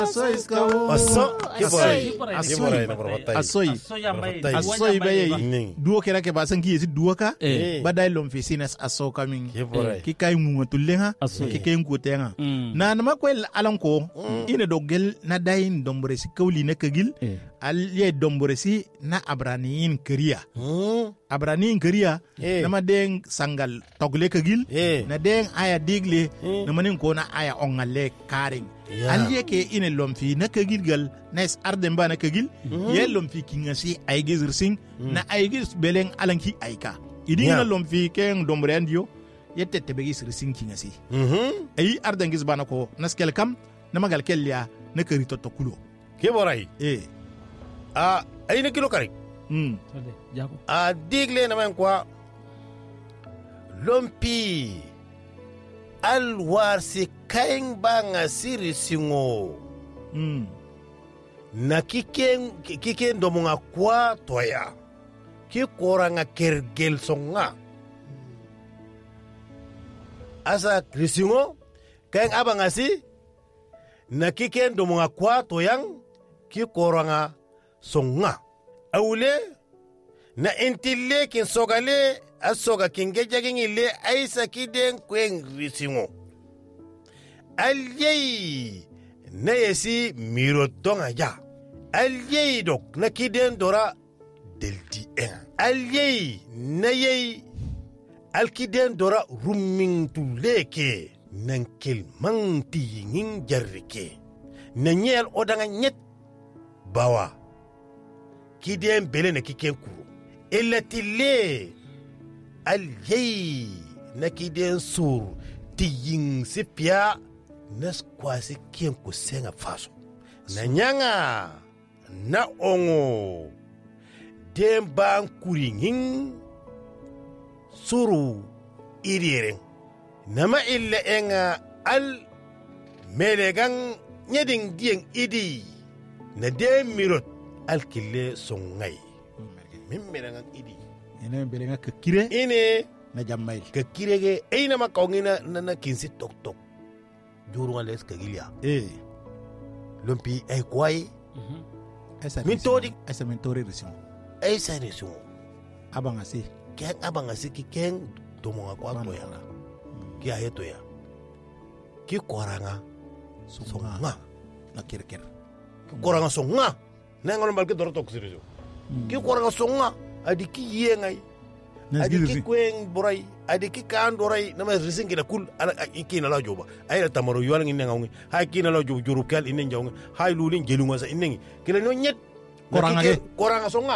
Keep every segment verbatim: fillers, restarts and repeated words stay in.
Asoy iskawo. Aso Asoy. Asoy na probatay. Asoy. Asoy baye. Duo kera ke basan ki yesi duo ka. Badai lom fisinas aso kaming. Ki kay mu tullenga. Ki kay ngutenga. Na na makwel alanko ine dogel na dayin dombore si kawli na kagil. Al ye dombore si na abraniin kriya. Abraniin kriya na madeng sangal togle kagil. Na deng aya digle na manin ko na aya ongale karing. Al ye ke ine lomfi na kagil gal na es arden ba na kagil ye lomfi kingasi aigis rsing na aigis beleng alanki aika idi na lomfi ken dombre andio ye tette begis rsing kingasi mhm ay arden gis bana ko naskel kam na magal kelya na karito tokulo ke boray eh a ay na kilo kare mm a digle na man kwa lompi alwar si kain banga siri singo mm na kiken kiken domunga kwa toya ki koranga kergel songa asa krisingo kain abanga si na kiken domunga kwa toyang ki koranga songa awule na intille kin sogale asoga kingeja ngile aisa kiden kwen risingo alyei na yesi miro donga ya alyei dok na kiden dora delti en alyei na yei alkiden dora rumming tuleke nankel manti ngin jarrike na nyel odanga nyet bawa kiden bele na kiken kuru elatile alyei na kiden sur tiyin sipia nas kwasi kien ko senga faso na nyanga na ongo demba kuringin suru iriren nama illa enga al melegan nyeding dien idi na de mirot al kille songai min melegan idi ene belenga kire ine na jammay ka kirege ina makongina na na kinsi tok tok juru ngales ka gilia eh lompi ay kwai esa min todi esa min tori resion ay sa resion abanga si ken abanga si ki ken domo kwa to ya ki ayeto ya ki koranga songa na kirker koranga songa na ngol balke doro tok sirejo ki koranga songa adi ki yengai adi ki kwen boray adi ki kan doray nama risingi da kul ala ikina la joba ay tamaro yola ngi ngangi hay kina la jobu juru kal inen jawngi hay lulin gelunga sa inen kila no nyet koranga ge koranga songa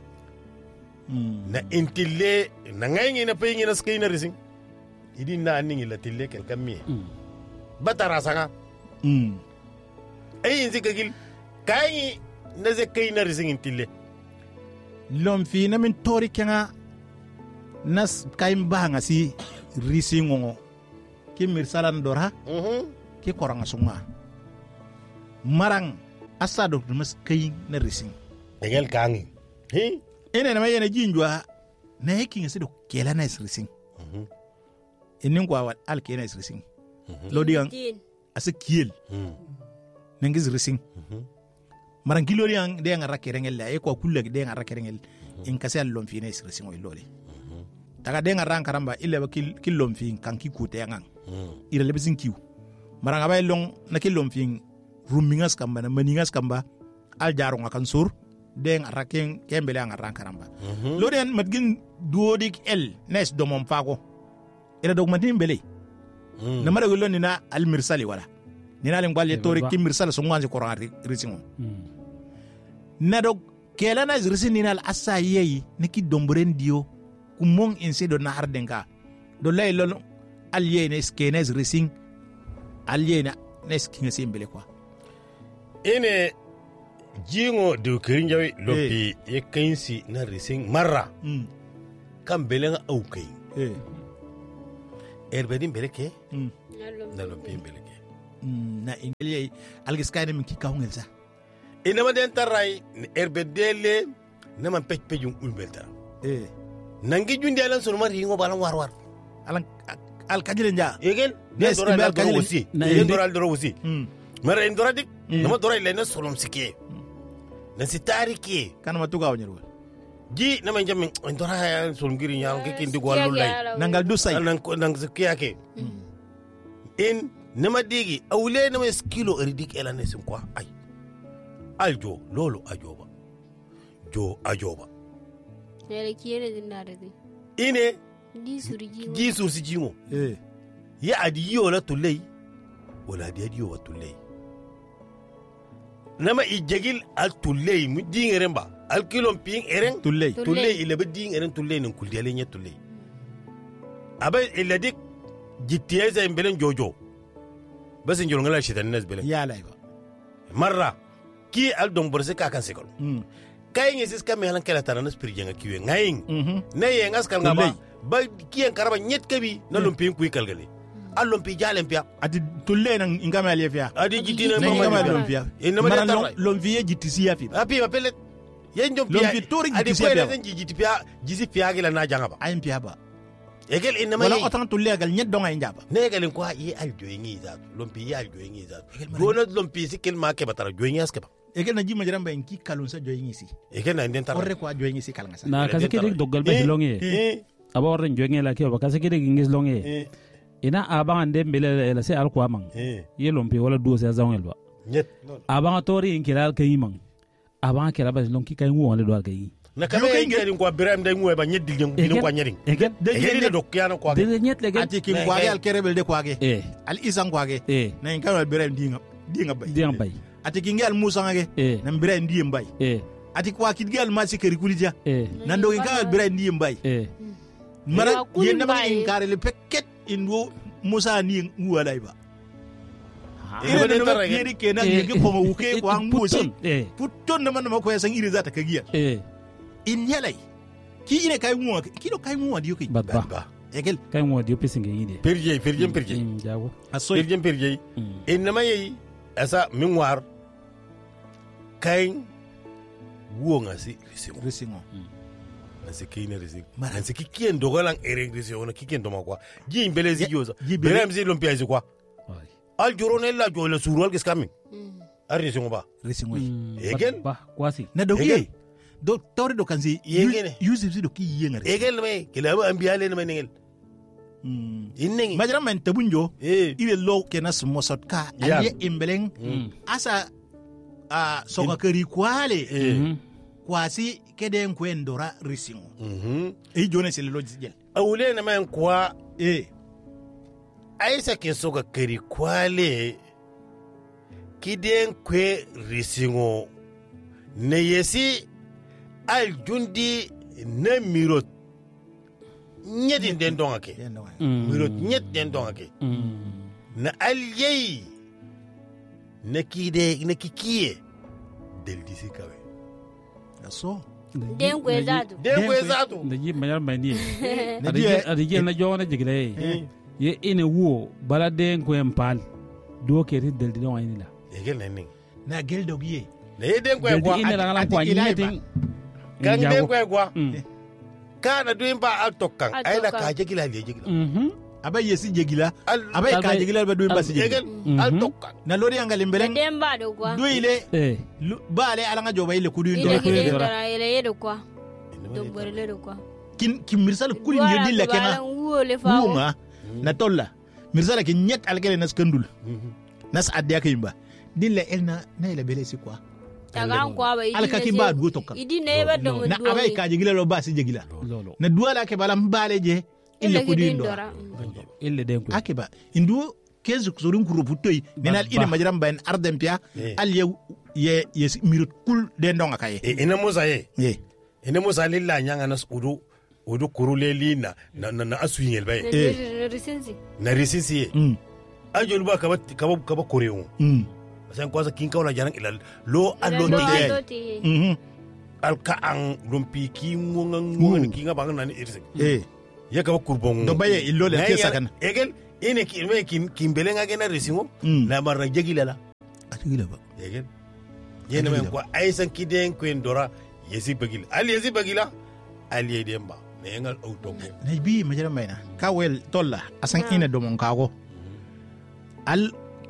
na intille na ngai na pe ngi na skina rising idi na ningi la tille kel kammi batara sanga mm ay inzi kagil kai na ze kayna rising intille lom fi na min tori kenga nas kaim banga si risingo ki mirsalan dora mhm ki koranga sunga marang asado mas kay na rising degel kangi hi ene na mayene jinjwa na yeki ngasi do kela na rising mhm inin kwa wal al kena rising lodiang asa kiel mhm nangis rising mhm marang kiloriang de ngara kerengel la e ko kulle de ngara kerengel in kasel lom fi na rising o lole taga de ngara karamba ile ba kil kilom fi kan ki kute yangang ire lebisin kiu maranga bay long na kilom fi rumingas kamba na maningas kamba al jaro ngakan sur de ngara ken kembele ngara karamba loden madgin duodik el nes domom fago ire dog madin bele na mara golon ni na al mirsali wala ni na len gwalle tori ki mirsal so ngwanzi ko ran risingo na dog kela na risin ni na al asayi ne ki dombren dio kumong insedo na ardenka do lay lon alye ne skenes racing alye na neskinga simbele kwa ene jingo de kirinjawi lopi e kainsi na racing marra mm kam belenga aukai eh erbedin beleke mm na lopi beleke na ingeliye algiskayne min ki kawngel sa ina ma den taray erbedele na man pej pejum ulbeltara eh nangi jundi alan sunu mari ngo balan war war alan al kajile nja egen Yes, dora ibe al al kajile. doro aussi Na egen indi- dora al doro aussi mm mara en dora dik nama dorai le na solom sike na si tariki kana matuga wanyarwa ji na man jamin ndora ya solom giri nyaan ke kin digo walu lay nangal du say nan nang sikiyake in nama digi awle nama skilo ridik elane sin quoi ay aljo lolo ajoba jo ajoba ne kiyene dinna da ine di surji ji sursi jimo eh ya adiyo la tulay wala adiyo wa tulay nama ijegil al tulay mu dingeren ba al kilom ping eren tulley tulay ile ba ding eren tulay nin kuldele nya tulay aba ila dik jittiyeza imbelen jojo bas njol ngala shitan nas belen ya lay ba marra ki al don borse ka kan sekol mm kay ngi sis kam helan kala tananas pirjenga kiwe ngayin mhm ne ye ngas kal ngaba ba kiyen karaba nyet kabi na lumpin kuy kalgale al lumpi jalen pia ati tulley nan ingama ali fiya adi jitina nan ingama mama lom fiya inna ma maran tarra lom fiye jitti siya fi api ma pelet yen jom Lom pia fi tori adi jiti ko siya le pia. sen jiti pia jisi pia gila na janga ba ayin fiya ba egel inna ma wala ye otan tulley gal nyet donga njaba ne galen ko ye al joyingi za lumpi ye al joyingi za gona lumpi sikil ma ke batara joyingi aske ba egel na jima jaram ba ki kalun sa joyi ngisi egel na nden tarra orre ko joyi ngisi kal ngasa na kase kede doggal ba longe eh aba orre njoge la ke ba kase kede ngis longe eh ina abanga ndembele la se al kwa mang eh ye lompe wala do se zawngel ba nyet abanga tori inkilal kay mang abanga kela ba lonki kay ngu wala do kay na kame ngeli ko biram day ngwe ba nyeddi ngem dinu ko nyering egen egel ni dok yana ko de nyet le gen ati kin kwage al kerebel de kwage eh al isan kwage eh na ingama berem dinga dinga bay diang bay ati kingal musa ngage eh na berem ndiyem bay eh ati kwa kidgal ma sikeri kulija eh nan do ingama berem ndiyem bay eh mara Wa kulin yenda ma bay. inkare le peket inwo musa ni nguwalay ba Ina ina de no tarra yeri kenan yegi ko wuke ko an musi eh putton na man ma ko yasan iri zata kagiya eh in yalay ki ine kay nguwa ki do kay nguwa diyo ki badba ba egel kay mo dio pisinge yide perje perje perje jago asoy perje perje inna ma yi asa min war kay wo ngasi risimo risingo nasi kine risimo Mara. nasi kikien dogolan ere risimo na kikien doma kwa ji mbele zi yoza ji bele- berem zi lompia zi kwa al jorone la jole surual kis coming ar risimo ba risingo Egen? ba kwasi na do Egel. ye do tawre do kanzi Yengene. yusuf si do ki yengare egel me kila ba ambiale na menengel innengi majra man tabunjo eh ibe lo kenas mosot ka Ya. aliye imbeleng asa a soka kari kwale eh kwasi keden kwendora risingo mhm e jone sele lo jigel awule na men kwa e aisa ke soga kari kwale kiden kwe risingo ne yesi al jundi na mirot nyedin den donga ke mirot nyet den donga ke na al yei na kide na kikie del disi kawe so den kwe zatu den kwe zato da yi mayar mai ni Na adije die- adije na jona jigile ye ine wo bala den ko empal do ke ri del di don ayni la egel na ning na gel do giye na ye den kwe del di kwa ine la ngala ati- ko ati ilai anyi kan den kwe kwa mm kana duin ba al tokkan Al ay la tokkan. ka jegila le jegila mhm aba yesi jegila al aba ka Abai- jegila ba do basi jegila egel al Mhm. tokkan na lori angal imbeleng den ba do kwa do ile eh lu- baale alanga joba ile kudu ile ndo gide dora. dora ile yedo kwa do borele do kwa kin kin mirsal kuli ndio dilla kena wo le fa wuma na tolla mirsala ki nyet alkele nas kandul nas adya kayimba dilla elna na ile belesi kwa taga an kwa ba Alka kin ba duwo tokka. idi ne ba do na abai ka jegila lo basi jegila lolo na duwala ke balam baale je ile ile kudu gide ndo dora ille den ko akeba indu kezu sorin kuro putoy nenal ine majram bayan ardem pia Eh. al ye ye ye mirut kul de ndonga kaye e ina musa ye ye ina musa lilla nyanga nas udu udu kurule lina na na, na asu yingel bay ne risensi na risisi ye mm ajol ba kaba kaba kaba korewu mm san ko sa kin kawla jaran ilal lo allo do tige do ti mhm al ka an lumpi ki ngonga Mm. ngonga ki nga bang nan irse eh ya kaba kurbon do baye illo le ke sakana egel ine ki me ki ki belenga gena risingo Mm. na marra jegila la atigila ba egel yena men ko aisan kiden ko ndora yesi bagil al yesi bagila al yedemba ne ngal auto ko na bi majram bayna ka wel tolla asan ine do mon kago al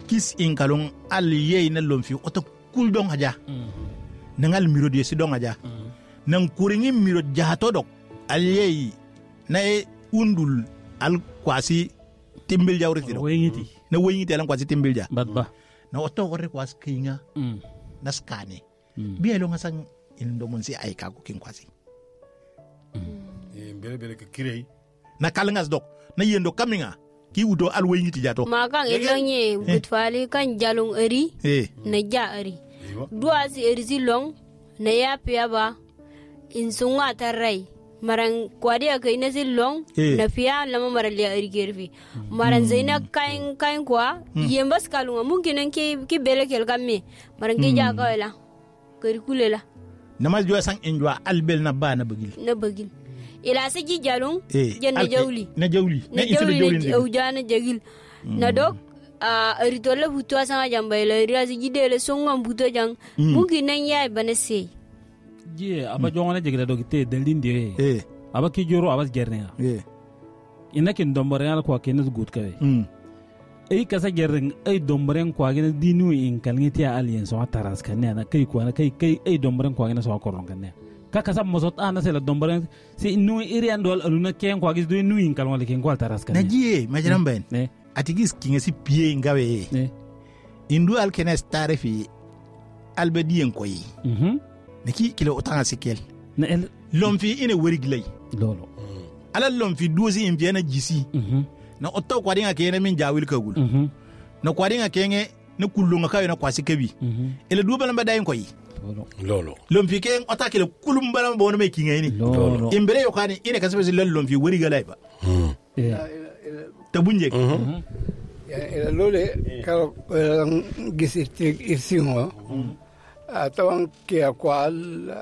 kis in kalon al yey na lomfi oto kul dong aja nangal miro de si dong aja nang kuringi miro jahato dok al yey na e undul al kwasi timbil jawri ti wayngiti na wayngiti al kwasi timbil ja badba na oto gore kwas kinga na skane bielo ngasang indo mun si ay ka ko kin kwasi e bele bele ka kirei na kalangas dok na yendo kaminga ki udo al wayngiti jato makan ilonye gutfali kan jalung eri eh na ja eri dua si eri silong na ya piaba insunga tarai maran kwadi akai na silong na fiya lama maral ya eri gerfi maran zaina kain kain kwa yembas kalunga mungkin ke ki bele kel kamme maran ke ja kawela kari kulela namal jwa sang injwa albel na ba na bagil na bagil ila sa ji jalung Eh, jan na al- jawli na jawli na itu jawli jawli na ujana jagil na dok a ritola butu asanga jamba ila ria si jidele songa butu jang mungkin nan yaay bana sey je aba jongana jegla dogite dalin de eh aba ki joro aba gerne eh inakin dombare al kwa kenes gut kawe mm ay kasa gerren ay dombaren kwa gene dinu in kalngiti alien so taras kanne na kai kwa na kai kai ay dombaren kwa gene so koron kanne ka kasa mosot ana sela dombaren si nu iri andol aluna ken kwa gis do nu in kalwale ken kwa taras kanne na jiye majaram ben ne atigis kinga si pie ngawe ne indu al kenes tarefi albedien koyi mhm neki kilo otanga sikel na el lomfi ine weriglay lolo ala lomfi dozi in biena jisi mhm na otto kwadinga kene min jawil kagul mhm na kwadinga kenge na kullunga kayo na kwasi kabi mhm ele duba lamba dayin koyi lolo lolo lomfi ken ota kile kulum bala bono me kinga ini lolo imbere yokani ine kasebe lel lomfi werigalay ba eh tabunje ila lole kalo gisiti isingo atawang kia kwal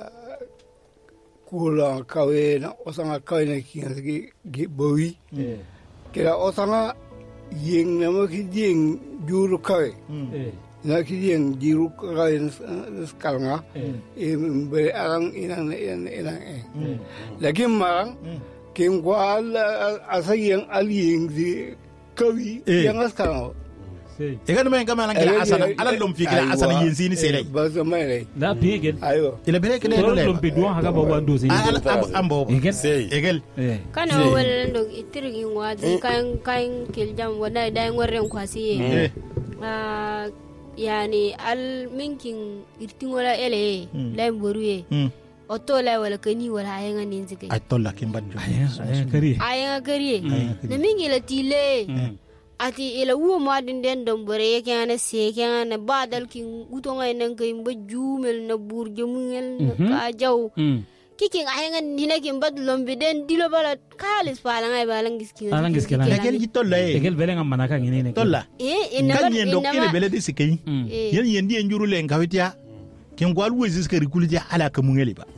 kula kawe na osanga kawe na kinga gi bowi kira osanga yeng nama ki yeng juru kawe eh na ki yeng juru kawe skalanga e bere alang inang inang inang e lagi marang kim kwal asa yeng al yeng di kawi yang askalanga sei e kan men kama langila asana ala lomfi kila asana yensi ni sele bazo mai la pigel ayo ile bere kele to le lompe do haga baba ndo sei ala ambo egel sei egel eh kana wala ndo itirgi ngwadi kan kan kel jam wala dai ngorren kwasi eh ah yani al minkin irtingola ele lay boruye mm oto lay wala kani wala ayanga ninzike ay tolla kin badjo aya aya kari ayanga kariye na mingi la tile ati ila wo madin den dombore yake ana se yake ana badal kin utonga nan kai ba jumel na burje mungel na ka jaw mm kiking ayanga dina kin bad lombe den dilo bala kalis pala ngai bala ngiskin Alang giskin lang. egel ji tolla e egel bele ngam manaka ngene ne tolla eh inama kan yendo ile bele di sikay mm eh yen yendi en juru len kawitia ken gwal wezis ka rikulja ala ka mungeli ba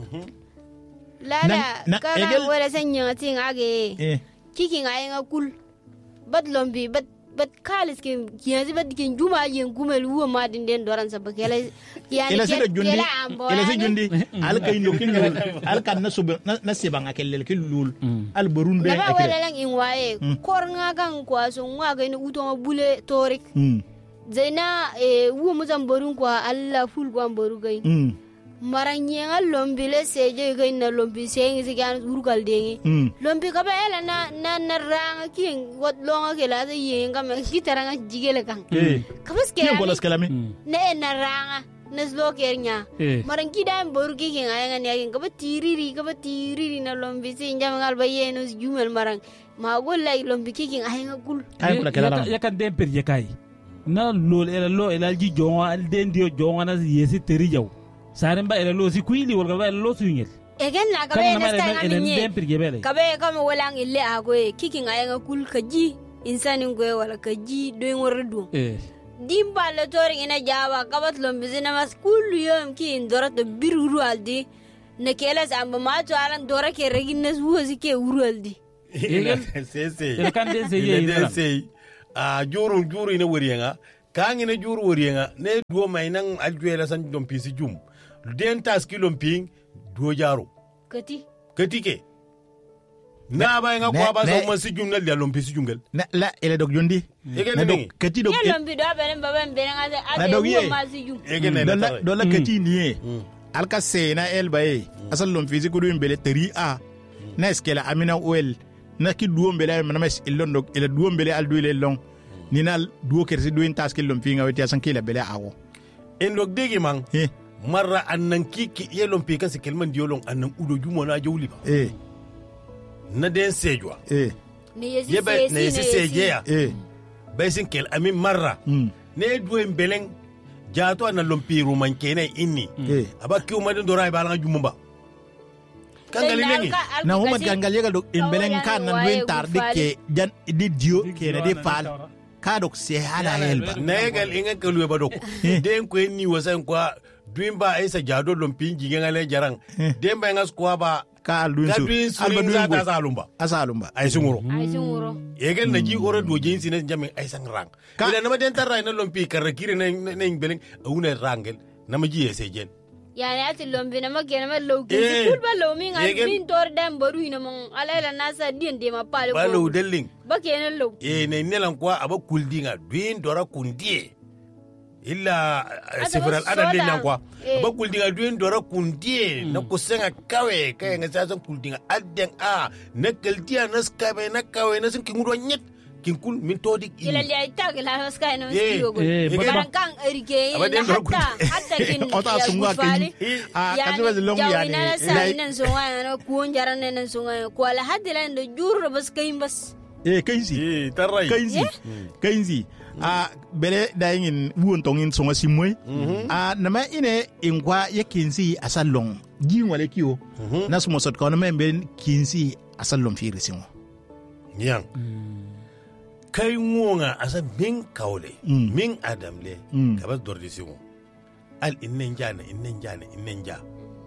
lala na- na- kara egel- wala sanya tin age eh kiking ayanga kul bad lombe bad bad kalis kin kiyanzi bad kin juma yen kumel wo madin den doran sabakela yani ila se jundi kela ambo ila se jundi al kay no kin al kan na sub na sebanga kelle kin lul al burun be Naba wala akere lang in waye kor nga gang kwa so nga ga ni uto bule torik mm zaina e wu mu zamborun kwa alla ful kwa mboru gai mm maranye nga lombile seje gai na lombi sengi sigan urgal dengi mm lombi ka ba ela na na na ranga king wat longa ke la ye nga me kitaranga jigele kan eh kabas ke kin bolas kalami ne na ranga na slo kernya eh maran kida mboru ki king ayanga ni agin ka ba tiriri ka ba tiriri na lombi se njam ngal ba yeno jumel marang ma gol lay lombi ki king ayanga kul kay kula kala ya kan den per yekai na lol ela lo ela ji jonga al den dio jonga na yesi teri jaw saren ba ela lo si kuili wal ba ela lo suingel egen na kan kabe na na mare stay ela ngaminye den per gebele kabe kama wala ngille agoye kiking ayanga kul kaji insani ngoy wala kaji do ngordu eh dimba le tori ina jawa kabat lombi zina mas kullu yom ki indora to biruru aldi ne kelas amba ma to alan dora ke reginnes wozi ke uraldi egel sei sei ela kan den se ile ye den sei a juru juru ina woriyenga kangi ne juru woriyenga ne duo mai nan aljuela san dom pisi jum den tas kilom ping duo jaro kati katike na ba nga kwa ba so man si jumnal ya lompi si jungal na la ele dog yondi na dog kati dog ya lompi do benen baba benen ade ade wo ma si jum do la do la kati ni alka se na el baye asal lompi si kudu mbele teri a na skela amina oil na ki duo mbele na mes ilon dog ele duo mbele al duile long ni na duo kersi duin task lompi nga weti asan kila bele awo en dog degi mang marra annan kiki ye lompi kan se kelman diolong annan udo jumo na jawli ba eh na den sejwa eh ne yesi se ne yesi seje ya eh baisin kel amin marra mm. ne duwe mbeleng jato na lompiru man kene inni eh aba kiu madin dorai bala jumba kangali lengi na homa kangali ga do mbeleng kan nan wen tar dikke jan di dio kene di fal ka dok se hala helba negal inga kelwe ba doko den ko ni wasan kwa duimba aisa jado lompi jinga le jarang demba ngas kwa ba ka alunsu alba duin ta salumba asalumba ay sunguro ay sunguro yegen na ji ora do jinsi ne jamin ay sang rang ila nama den tarra na lompi karakire ne ne beleng awuna rangel nama ji ese jen yani ati lompi nama kena ma low ki kul ba low mi ngal min tor dem baru ina mon ala nasa dien de ma pale ko ba low delling ba kena low e ne nelan kwa aba kuldinga duin dora kundie illa several adad nan kwa ba kuldinga duin dora kundie na kusenga kawe kay nga sa kuldinga adden a na keltia na skabe na kawe na sin kingudo nyet kinkul min todi ila li ay tag la ska no studio go baran kan erike hatta hatta kin ota sunga kin a kazuwa long yani na sa nan sunga no ku njaran nan sunga ko la hadila ndo jurro bas kayin bas eh kainzi eh tarai kainzi kainzi a bele dayin wuon tongin songa simoy a nama ine ingwa ya kinzi asalong jin wale kiyo na sumo sot kono membe kinzi asalong firi simo yang kai ngonga asa min kawle min adamle kabas dordi simo al innen jana innen jana innen ja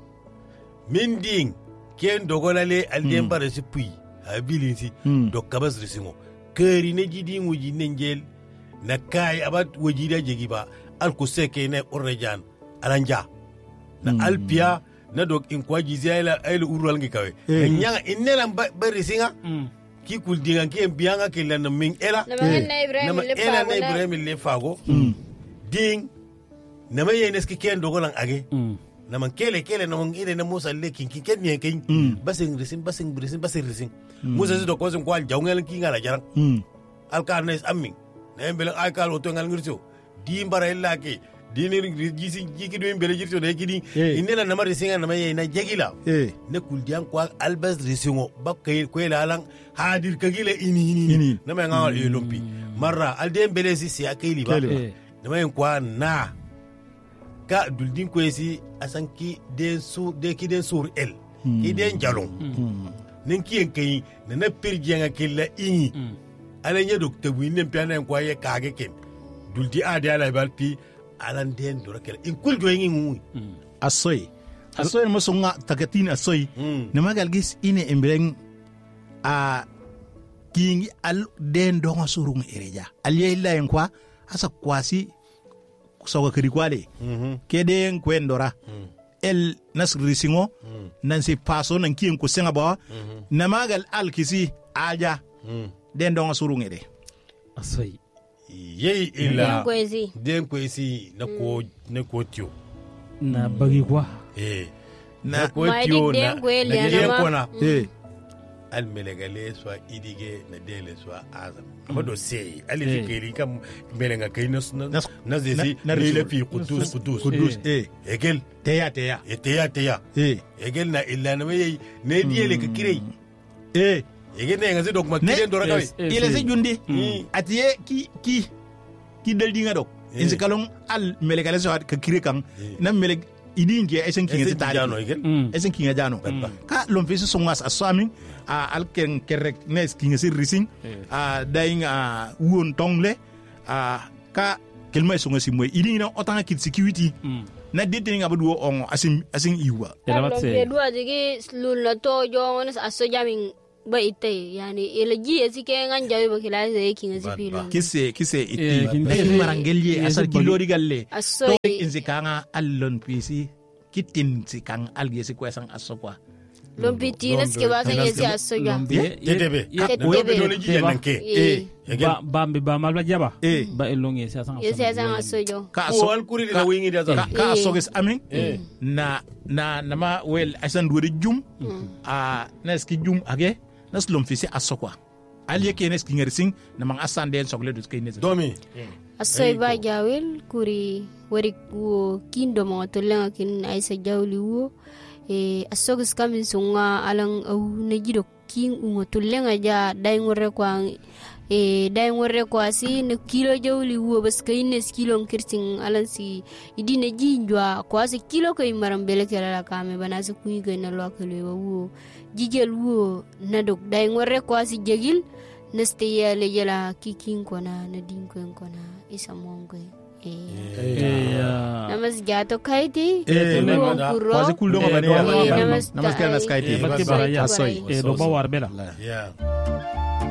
min ding ken dogolale al dem bare si pui ability do kabas risimo keri ne jidi nguji nenjel na kai abat wajida jegi ba al ko seke ne orrejan alanja na alpia na dok in kwaji zela ay urwal ngi kawe nyanga inela bari singa ki kul dinga ki bianga ki lan min ela na ela na ibrahim le fago ding na me yenes ki ken dogolan age na man kele kele na man ile na musa le kin kin ken yen kin basing risin basing risin basing risin musa zo ko sun kwal jawngel ki ngala jarang al karnes amin na mbele ay kal o to ngal ngirso di mbara illa ke di ni gisi jiki do mbele jirto de kidi inela na mari singa na me na jegila ne kul diam kwa albas risingo bakkay ko ila lang hadir kagila ini ini na me ngal e lompi marra al de mbele si si akili ba na me kwa na ka duldin ko esi asanki den su de ki den sur el ki den jalon nin ki en kay na na pirje nga killa ini ala nya docteur bu nen piana ko ye kage ken duldi ade ala balti alan den do rakel in kul do ngi ngi asoy asoy mo sunga tagatin asoy ne magal gis ine embreng a kingi al den do ngasurung ereja aliye illa en kwa asa kwasi soga kiri kwale keden kwendora el nasri singo nan se paso nan kien ko senga ba na magal al kisi aja den do ngasurung ere asoy yei ila den kwesi na ko ne ko tio na bagi kwa eh na ko tio na den ko na eh al melegale so idige na dele so azam amado sei ali fikiri kam melenga kainos na zezi le fi qudus qudus qudus eh egel teya teya e teya teya eh egel na illa na wey ne diele ka kirei eh egel ne ngazi dok ma kire ndora kawe ile se jundi atiye ki ki ki daldi nga dok en se kalon al melegale so ka kire kan na meleg idinge esen kinga tari esen kinga jano ka lomfi so songas asami a alken kerek nes kinga sir rising a daing a won tongle a ka kelma songa si moy idina otanga kit security na detening abadu on asin asin iwa elabat se do adigi lulna to jones aso jamin ba ite yani elji esike nganja ba kila se kinga sipilo kisse kisse ite marangelje asar kilori galle to inzikanga allon pisi kitin si kang alge si kwesang asokwa lompiti naske ba kan yesi asoja tetebe Tetebe. lombe doni jijen nanke eh ba ba mi ba malba jaba ba elong yesi asan yesi asan asojo ka ko aso al kuri na wingi da ka zan ka Eh. asogis amin na na nama wel asan duwari jum a neski jum age nas lomfisi asokwa aliye ke neski ngersing na mang asan del sogle dus kay nes domi asoy ba jawel kuri wari wo kindo mo to lenga kin aisa jawli wo e asogis kamin sunga alang au negido king ungo to lenga ja dai ngore kwa e dai ngore kwa si ne kilo jawli wo bas kay nes kilo kirting alan si idine jinjwa kwa si kilo kay marambele kala kame bana su kuyi kay na lokale wo jigel wo na dok dai ngore kwa si jegil neste yale yala kikin kona na dinko kona isa mongo eh namas gato kaiti eh wo da- kuro wazi kuldo ngani Eh, ya namas namas kana skaiti bakti Sorry, baraya sorry. e do ba warbela ya